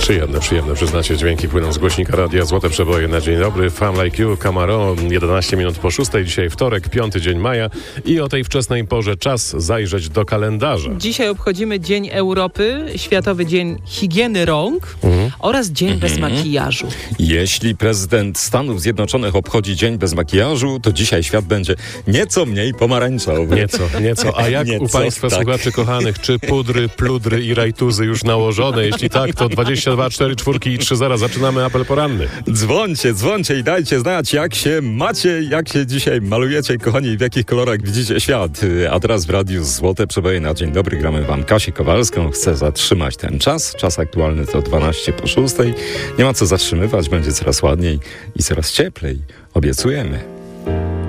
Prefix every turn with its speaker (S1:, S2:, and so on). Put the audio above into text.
S1: Przyjemne, przyznacie, dźwięki płyną z głośnika radia Złote Przeboje na dzień dobry. Femme Like You, Camaro, 11 minut po 6, dzisiaj wtorek, 5 dzień maja i o tej wczesnej porze czas zajrzeć do kalendarza.
S2: Dzisiaj obchodzimy Dzień Europy, Światowy Dzień Higieny Rąk oraz Dzień bez makijażu.
S3: Jeśli prezydent Stanów Zjednoczonych obchodzi Dzień bez makijażu, to dzisiaj świat będzie nieco mniej pomarańczowy.
S1: Nieco. A jak u Państwa słuchaczy kochanych, czy pudry, pludry i rajtuzy już nałożone? Jeśli tak, to 22, 4, 4 i 3 0. Zaczynamy apel poranny.
S3: Dzwońcie i dajcie znać, jak się macie, jak się dzisiaj malujecie, kochani, w jakich kolorach widzicie świat. A teraz w radiu Złote Przeboje na dzień dobry gramy wam Kasię Kowalską. Chcę zatrzymać ten czas. Czas aktualny to 12 po 6. Nie ma co zatrzymywać, będzie coraz ładniej i coraz cieplej. Obiecujemy.